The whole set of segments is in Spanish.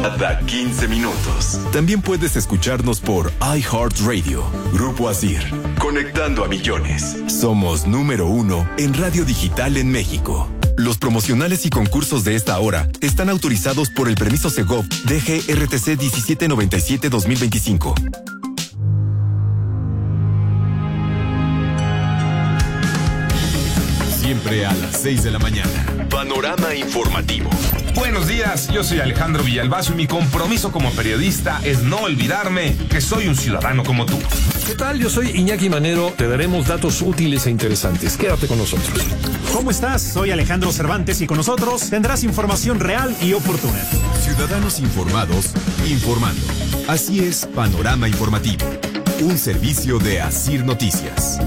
cada 15 minutos. También puedes escucharnos por iHeartRadio. Grupo Asir, conectando a millones. Somos número 1 en radio digital en México. Los promocionales y concursos de esta hora están autorizados por el permiso Segov DGRTC 1797-2025. Siempre a las 6 de la mañana. Panorama informativo. Buenos días, yo soy Alejandro Villalbazo y mi compromiso como periodista es no olvidarme que soy un ciudadano como tú. ¿Qué tal? Yo soy Iñaki Manero. Te daremos datos útiles e interesantes. Quédate con nosotros. ¿Cómo estás? Soy Alejandro Cervantes y con nosotros tendrás información real y oportuna. Ciudadanos informados, informando. Así es Panorama Informativo. Un servicio de Asir Noticias.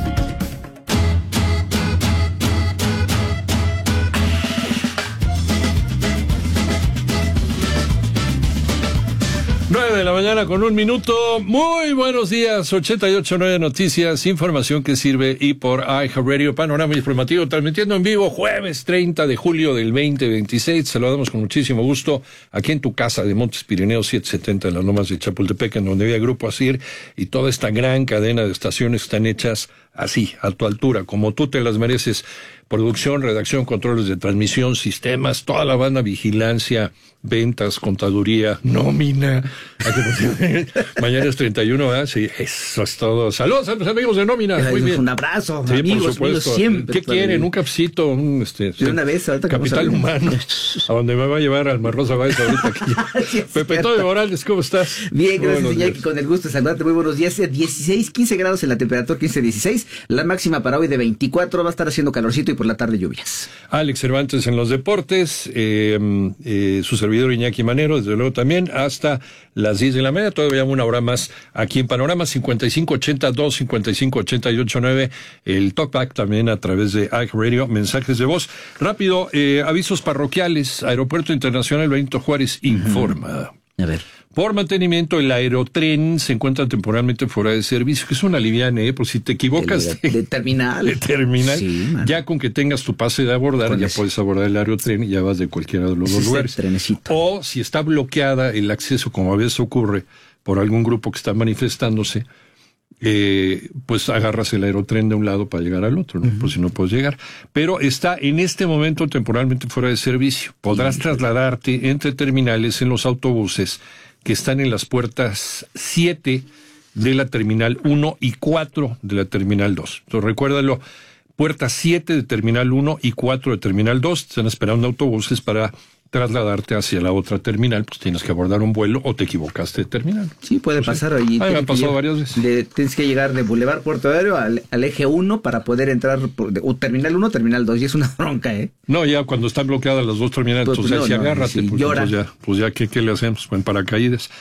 9 de la mañana con 1 minuto. Muy buenos días. 88.9 Noticias, información que sirve y por iHeartRadio, Panorama Informativo, transmitiendo en vivo jueves 30 de julio del 2026. Saludamos con muchísimo gusto aquí en tu casa de Montes Pirineos 770 en las Lomas de Chapultepec, en donde había Grupo Asir y toda esta gran cadena de estaciones que están hechas así, a tu altura, como tú te las mereces. Producción, redacción, controles de transmisión, sistemas, toda la banda, vigilancia, ventas, contaduría, nómina. Mañana es 31, ¿verdad? Sí, eso es todo. Saludos a los amigos de nómina. Muy bien. Un abrazo, sí, amigos siempre. ¿Qué quieren? Un cafecito, de una vez, ahorita Capital Humano, a donde me va a llevar Alma Rosa Báez ahorita aquí. Sí, Pepe Toño Morales, ¿cómo estás? Bien, gracias, Iñaki, con el gusto de saludarte. Muy buenos días. 16, 15 grados en la temperatura, 15, 16. La máxima para hoy de 24, va a estar haciendo calorcito y por la tarde lluvias. Alex Cervantes en los deportes, su servidor Iñaki Manero, desde luego también, hasta las 10 de la mañana, todavía una hora más aquí en Panorama, 5582, 558889, el talkback también a través de iHeartRadio, mensajes de voz. Rápido, avisos parroquiales, Aeropuerto Internacional Benito Juárez informa. A ver. Por mantenimiento, el aerotren se encuentra temporalmente fuera de servicio, que es una liviana, por si te equivocas. De terminal. De terminal. Sí, ya con que tengas tu pase de abordar, ya puedes abordar el aerotren y ya vas de cualquiera de los dos lugares. Trenecito. O si está bloqueada el acceso, como a veces ocurre, por algún grupo que está manifestándose, pues agarras el aerotren de un lado para llegar al otro, ¿no? Pues si no puedes llegar. Pero está en este momento temporalmente fuera de servicio. Podrás trasladarte entre terminales en los autobuses que están en las puertas 7 de la Terminal 1 y 4 de la Terminal 2. Entonces recuérdalo, puertas 7 de Terminal 1 y 4 de Terminal 2, están esperando autobuses para trasladarte hacia la otra terminal, pues tienes que abordar un vuelo o te equivocaste de terminal. Sí, puede pasar ahí. Me ha pasado varias veces. Tienes que llegar de Boulevard Puerto Aéreo al eje 1 para poder entrar por terminal 1, terminal 2, y es una bronca, ¿eh? No, ya cuando están bloqueadas las dos terminales, pues no, si agárrate, sí, pues ya ¿qué le hacemos? En paracaídas.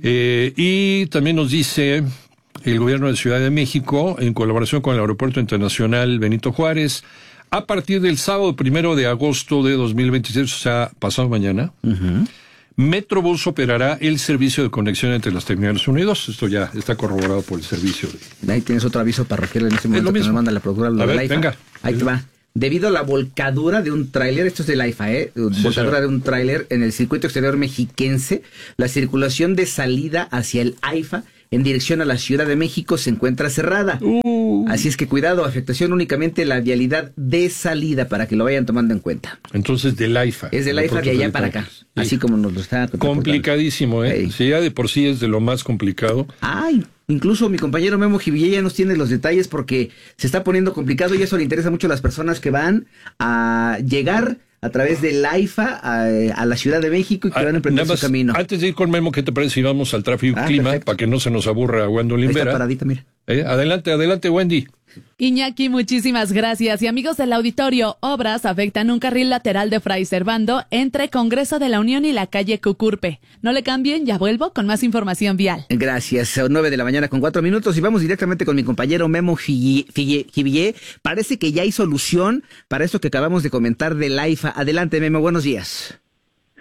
Y también nos dice el gobierno de Ciudad de México, en colaboración con el Aeropuerto Internacional Benito Juárez, a partir del sábado 1 de agosto de 2026, o sea, pasado mañana, Metrobús operará el servicio de conexión entre las terminales 1 y 2. Esto ya está corroborado por el servicio. Ahí tienes otro aviso parroquial en este momento que nos manda la productora. A ver, venga. Ahí te va. Debido a la volcadura de un tráiler, esto es del AIFA, volcadura de un tráiler en el circuito exterior mexiquense, la circulación de salida hacia el AIFA en dirección a la Ciudad de México se encuentra cerrada. Así es que cuidado, afectación únicamente la vialidad de salida para que lo vayan tomando en cuenta. Entonces del AIFA. Es del AIFA de allá para acá, así como nos lo está complicadísimo, ¿eh? Sí, ya de por sí es de lo más complicado. Ay, incluso mi compañero Memo Jivillé ya nos tiene los detalles porque se está poniendo complicado y eso le interesa mucho a las personas que van a llegar a través del AIFA a la Ciudad de México y que van a emprender su camino. Antes de ir con Memo, ¿qué te parece si vamos al tráfico y clima? Perfecto. Para que no se nos aburra Gwendolyn Vera. Está paradita, mira. Adelante, Wendy. Iñaki, muchísimas gracias. Y amigos del auditorio, obras afectan un carril lateral de Fray Servando entre Congreso de la Unión y la calle Cucurpe. No le cambien, ya vuelvo con más información vial. Gracias. 9 de la mañana con 4 minutos y vamos directamente con mi compañero Memo Jivillé. Parece que ya hay solución para esto que acabamos de comentar del AIFA. Adelante, Memo, buenos días.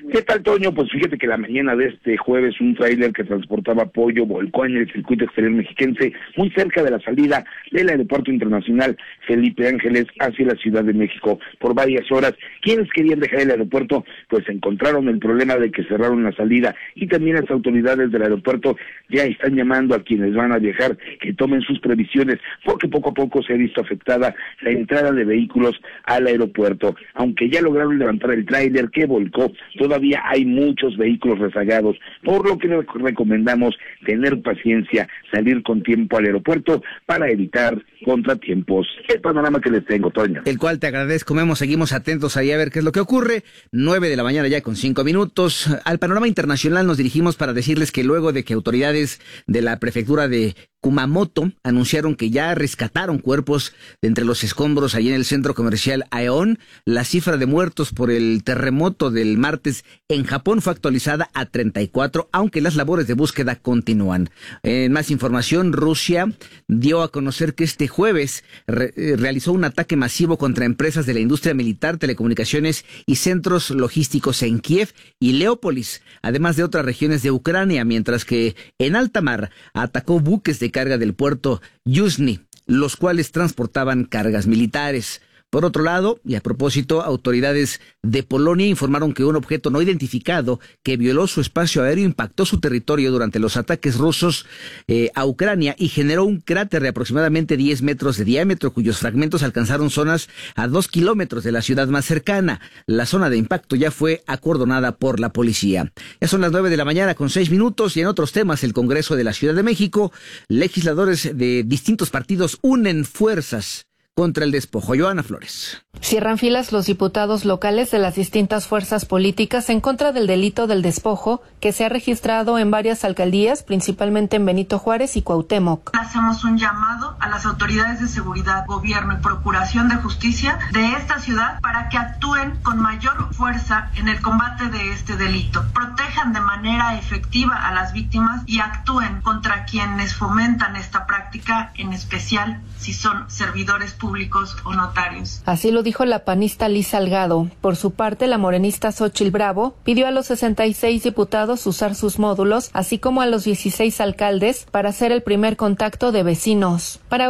¿Qué tal, Toño? Pues fíjate que la mañana de este jueves un tráiler que transportaba pollo volcó en el circuito exterior mexiquense, muy cerca de la salida del Aeropuerto Internacional Felipe Ángeles hacia la Ciudad de México por varias horas. Quienes querían dejar el aeropuerto, pues encontraron el problema de que cerraron la salida, y también las autoridades del aeropuerto ya están llamando a quienes van a viajar que tomen sus previsiones, porque poco a poco se ha visto afectada la entrada de vehículos al aeropuerto. Aunque ya lograron levantar el tráiler que volcó, todavía hay muchos vehículos rezagados, por lo que les recomendamos tener paciencia, salir con tiempo al aeropuerto para evitar contratiempos. El panorama que les tengo, Toño. El cual te agradezco, Memo. Seguimos atentos ahí a ver qué es lo que ocurre. 9 de la mañana ya con 5 minutos. Al panorama internacional nos dirigimos para decirles que luego de que autoridades de la prefectura de Kumamoto anunciaron que ya rescataron cuerpos de entre los escombros allí en el centro comercial Aeon, la cifra de muertos por el terremoto del martes en Japón fue actualizada a 34, aunque las labores de búsqueda continúan. En más información, Rusia dio a conocer que este jueves realizó un ataque masivo contra empresas de la industria militar, telecomunicaciones y centros logísticos en Kiev y Leópolis, además de otras regiones de Ucrania, mientras que en alta mar atacó buques de carga del puerto Yuzhny, los cuales transportaban cargas militares. Por otro lado, y a propósito, autoridades de Polonia informaron que un objeto no identificado que violó su espacio aéreo impactó su territorio durante los ataques rusos a Ucrania y generó un cráter de aproximadamente 10 metros de diámetro, cuyos fragmentos alcanzaron zonas a 2 kilómetros de la ciudad más cercana. La zona de impacto ya fue acordonada por la policía. Ya son las 9 de la mañana con 6 minutos, y en otros temas, el Congreso de la Ciudad de México, legisladores de distintos partidos unen fuerzas contra el despojo. Joana Flores. Cierran filas los diputados locales de las distintas fuerzas políticas en contra del delito del despojo que se ha registrado en varias alcaldías, principalmente en Benito Juárez y Cuauhtémoc. Hacemos un llamado a las autoridades de seguridad, gobierno y procuración de justicia de esta ciudad para que actúen con mayor fuerza en el combate de este delito, protejan de manera efectiva a las víctimas y actúen contra quienes fomentan esta práctica, en especial si son servidores públicos o notarios. Así lo dijo la panista Liz Salgado. Por su parte, la morenista Xóchitl Bravo pidió a los 66 diputados usar sus módulos, así como a los 16 alcaldes, para hacer el primer contacto de vecinos. Para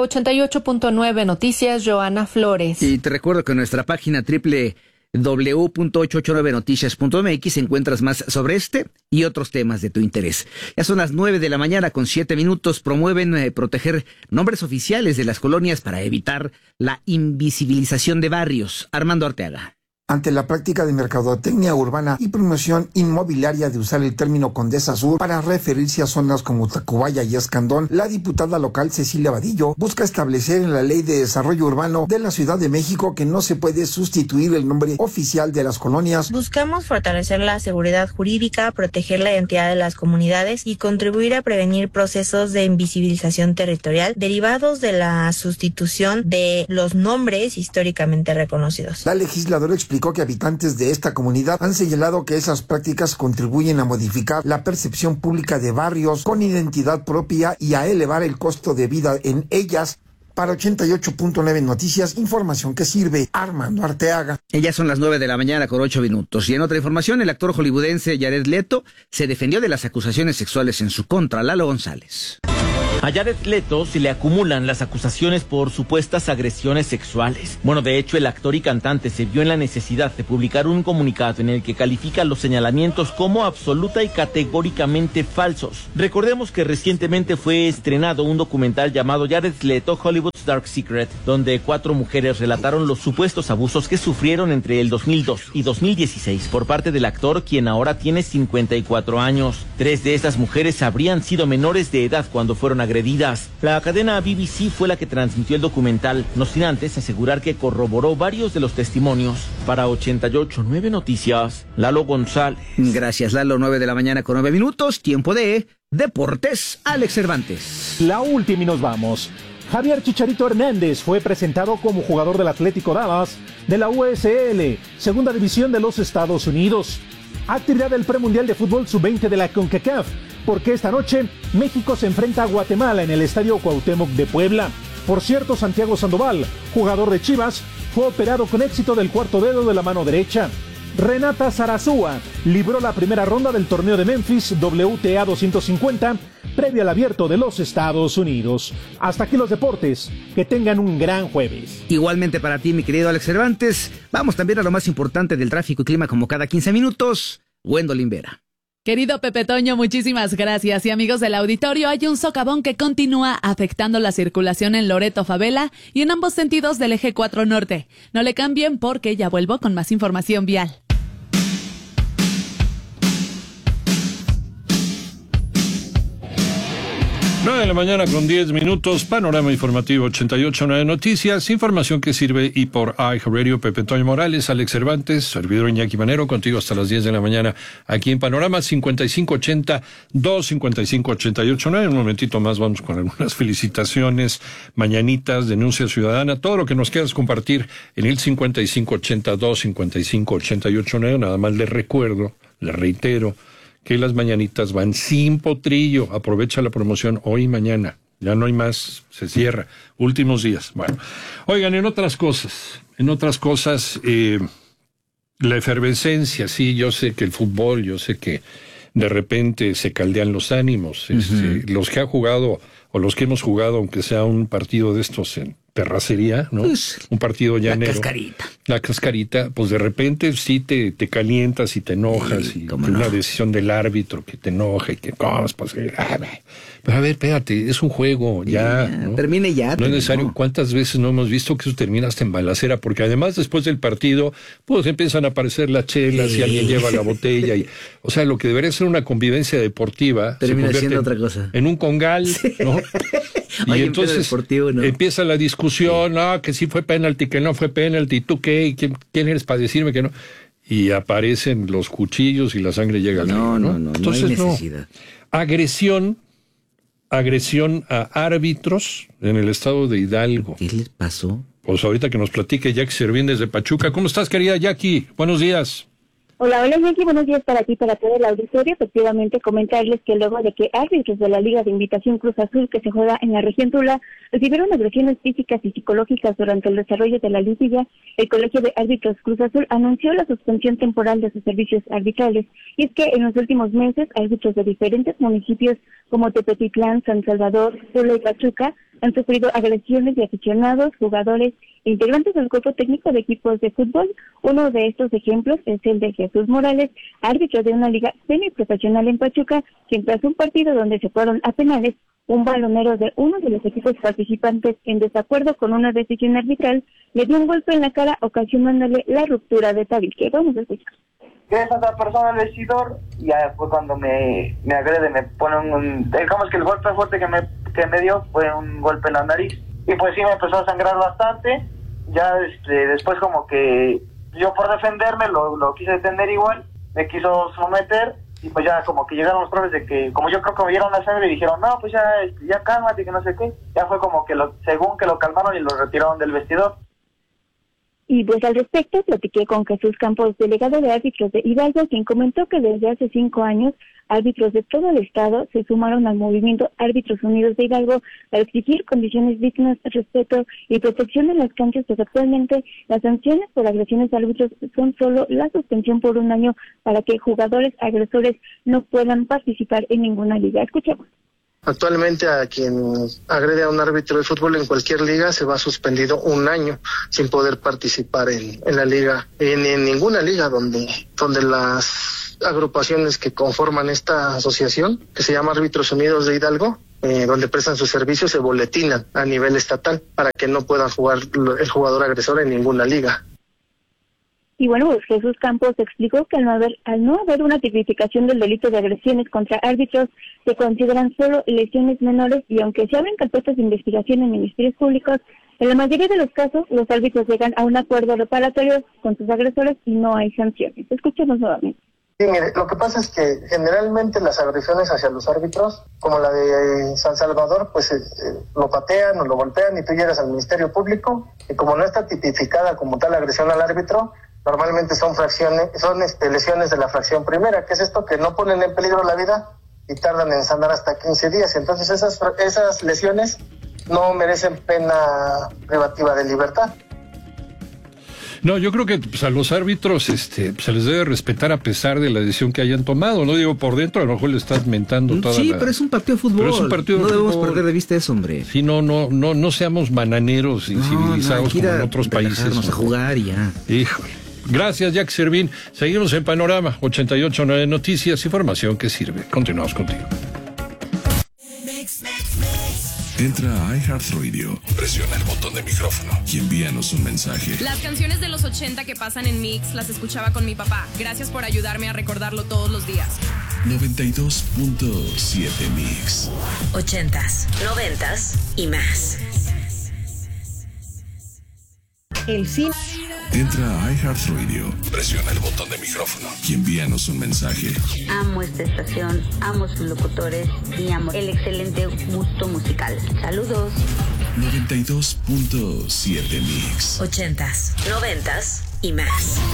88.9 Noticias, Joana Flores. Y te recuerdo que en nuestra página www.889noticias.mx encuentras más sobre este y otros temas de tu interés. Ya son las 9 de la mañana con 7 minutos. Promueven proteger nombres oficiales de las colonias para evitar la invisibilización de barrios. Armando Arteaga. Ante la práctica de mercadotecnia urbana y promoción inmobiliaria de usar el término Condesa Sur para referirse a zonas como Tacubaya y Escandón, la diputada local Cecilia Vadillo busca establecer en la Ley de Desarrollo Urbano de la Ciudad de México que no se puede sustituir el nombre oficial de las colonias. Buscamos fortalecer la seguridad jurídica, proteger la identidad de las comunidades y contribuir a prevenir procesos de invisibilización territorial derivados de la sustitución de los nombres históricamente reconocidos. La legisladora explicó que habitantes de esta comunidad han señalado que esas prácticas contribuyen a modificar la percepción pública de barrios con identidad propia y a elevar el costo de vida en ellas. Para 88.9 Noticias, información que sirve. Armando Arteaga. Ellas son las 9 de la mañana con 8 minutos. Y en otra información, el actor hollywoodense Jared Leto se defendió de las acusaciones sexuales en su contra. Lalo González. A Jared Leto se le acumulan las acusaciones por supuestas agresiones sexuales. Bueno, de hecho, el actor y cantante se vio en la necesidad de publicar un comunicado en el que califica los señalamientos como absoluta y categóricamente falsos. Recordemos que recientemente fue estrenado un documental llamado Jared Leto, Hollywood's Dark Secret, donde 4 mujeres relataron los supuestos abusos que sufrieron entre el 2002 y 2016 por parte del actor, quien ahora tiene 54 años. 3 de estas mujeres habrían sido menores de edad cuando fueron agredidas. La cadena BBC fue la que transmitió el documental, no sin antes asegurar que corroboró varios de los testimonios. Para 88.9 Noticias, Lalo González. Gracias, Lalo. 9 de la mañana con 9 minutos. Tiempo de Deportes. Alex Cervantes. La última y nos vamos. Javier Chicharito Hernández fue presentado como jugador del Atlético Dallas de la USL, segunda división de los Estados Unidos. Actividad del premundial de fútbol sub-20 de la CONCACAF, porque esta noche México se enfrenta a Guatemala en el Estadio Cuauhtémoc de Puebla. Por cierto, Santiago Sandoval, jugador de Chivas, fue operado con éxito del cuarto dedo de la mano derecha. Renata Zarazúa libró la primera ronda del torneo de Memphis WTA 250 previo al Abierto de los Estados Unidos. Hasta aquí los deportes. Que tengan un gran jueves. Igualmente para ti, mi querido Alex Cervantes. Vamos también a lo más importante del tráfico y clima como cada 15 minutos. Gwendolyn Vera. Querido Pepe Toño, muchísimas gracias. Y amigos del auditorio, hay un socavón que continúa afectando la circulación en Loreto Favela y en ambos sentidos del eje 4 norte. No le cambien porque ya vuelvo con más información vial. 9 de la mañana con 10 minutos, panorama informativo 88.9 Noticias, información que sirve y por iHeartRadio, Pepe Toño Morales, Alex Cervantes, servidor Iñaki Manero, contigo hasta las 10 de la mañana aquí en Panorama 5580-255-88.9. En un momentito más vamos con algunas felicitaciones, mañanitas, denuncia ciudadana, todo lo que nos quieras compartir en el 5580-255-88.9. Nada más les recuerdo, les reitero, que las mañanitas van sin potrillo. Aprovecha la promoción hoy y mañana. Ya no hay más, se cierra. Últimos días. Bueno, oigan, en otras cosas, la efervescencia, sí, yo sé que el fútbol, yo sé que de repente se caldean los ánimos. Los que ha jugado, o los que hemos jugado, aunque sea un partido de estos en terracería, ¿no? Un partido llanero. La cascarita, pues de repente sí te calientas y te enojas, sí, y una decisión del árbitro que te enoja y que no, pues, pero a ver, espérate, es un juego, ya, ¿no? Termine ya. No es necesario. ¿Cuántas veces no hemos visto que eso termina hasta en balacera? Porque además después del partido, pues empiezan a aparecer las chelas y alguien lleva la botella y, o sea, lo que debería ser una convivencia deportiva termina siendo otra cosa. En un congal, ¿no? Y oye, entonces deportivo, ¿no? Empieza la discusión, que sí fue penalti, que no fue penalti, ¿y tú qué? ¿Quién eres para decirme que no? Y aparecen los cuchillos y la sangre llega al río, ¿no? Entonces, no hay necesidad. Agresión a árbitros en el estado de Hidalgo. ¿Qué les pasó? Pues ahorita que nos platique Jackie Servín desde Pachuca. ¿Cómo estás, querida Jackie? Buenos días. Hola, Jackie, buenos días para ti, para todo el auditorio. Efectivamente, comentarles que luego de que árbitros de la Liga de Invitación Cruz Azul, que se juega en la región Tula, recibieron agresiones físicas y psicológicas durante el desarrollo de la liguilla, el Colegio de Árbitros Cruz Azul anunció la suspensión temporal de sus servicios arbitrales. Y es que en los últimos meses, árbitros de diferentes municipios como Tepetitlán, San Salvador, Tula y Pachuca han sufrido agresiones de aficionados, jugadores e integrantes del cuerpo técnico de equipos de fútbol. Uno de estos ejemplos es el de Jesús Morales, árbitro de una liga semiprofesional en Pachuca, quien tras un partido donde se fueron a penales, un balonero de uno de los equipos participantes, en desacuerdo con una decisión arbitral, le dio un golpe en la cara, ocasionándole la ruptura de tabique. Vamos a escuchar. Gracias a la persona al vestidor, y ya fue cuando me agrede, me pone digamos que el golpe fuerte que me dio fue un golpe en la nariz, y pues sí me empezó a sangrar bastante. Ya después como que yo por defenderme lo quise detener igual, me quiso someter, y pues ya como que llegaron los profes de que, como yo creo que me vieron la sangre y dijeron, no, pues ya cálmate, que no sé qué. Ya fue como que según que lo calmaron y lo retiraron del vestidor. Y pues al respecto platiqué con Jesús Campos, delegado de árbitros de Hidalgo, quien comentó que desde hace 5 años árbitros de todo el estado se sumaron al movimiento Árbitros Unidos de Hidalgo para exigir condiciones dignas, respeto y protección en las canchas, pues actualmente las sanciones por agresiones a árbitros son solo la suspensión por 1 año para que jugadores agresores no puedan participar en ninguna liga. Escuchemos. Actualmente a quien agrede a un árbitro de fútbol en cualquier liga se va suspendido 1 año sin poder participar en la liga, en ninguna liga donde las agrupaciones que conforman esta asociación, que se llama Árbitros Unidos de Hidalgo, donde prestan sus servicios, se boletinan a nivel estatal para que no pueda jugar el jugador agresor en ninguna liga. Y bueno, pues Jesús Campos explicó que al no haber una tipificación del delito de agresiones contra árbitros, se consideran solo lesiones menores, y aunque se abren carpetas de investigación en ministerios públicos, en la mayoría de los casos los árbitros llegan a un acuerdo reparatorio con sus agresores y no hay sanciones. Escuchemos nuevamente. Sí, mire, lo que pasa es que generalmente las agresiones hacia los árbitros, como la de San Salvador, pues lo patean o lo golpean y tú llegas al Ministerio Público, y como no está tipificada como tal agresión al árbitro, normalmente son lesiones de la fracción primera, que es esto que no ponen en peligro la vida y tardan en sanar hasta 15 días. Entonces esas lesiones no merecen pena privativa de libertad. No, yo creo que pues, a los árbitros se les debe respetar a pesar de la decisión que hayan tomado. No digo por dentro, a lo mejor le estás mentando toda Sí, pero es un partido de fútbol. Pero es un partido de no fútbol. debemos perder de vista eso, hombre. Sí, no seamos bananeros incivilizados como en otros países. Vamos a jugar y ya. Híjole. Gracias, Jack Servín. Seguimos en Panorama 88.9 Noticias, información que sirve. Continuamos contigo. Entra a iHeartRadio, presiona el botón de micrófono y envíanos un mensaje. Las canciones de los 80 que pasan en Mix las escuchaba con mi papá. Gracias por ayudarme a recordarlo todos los días. 92.7 Mix. 80s, 90s y más. El cine. Entra a iHeartRadio, presiona el botón de micrófono y envíanos un mensaje. Amo esta estación, amo sus locutores y amo el excelente gusto musical. Saludos. 92.7 Mix. 80s, 90s y más.